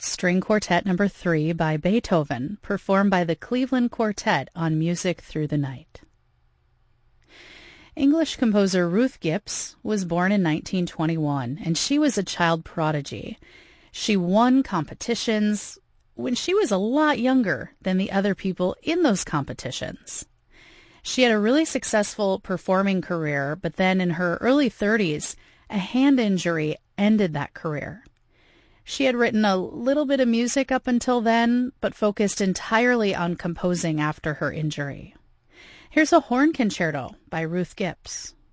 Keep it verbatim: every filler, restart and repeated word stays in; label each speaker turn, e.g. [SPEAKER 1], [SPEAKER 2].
[SPEAKER 1] String Quartet Number three by Beethoven, performed by the Cleveland Quartet on Music Through the Night. English composer Ruth Gipps was born in nineteen twenty-one, and she was a child prodigy. She won competitions when she was a lot younger than the other people in those competitions. She had a really successful performing career, but then in her early thirties, a hand injury ended that career. She had written a little bit of music up until then, but focused entirely on composing after her injury. Here's a horn concerto by Ruth Gipps.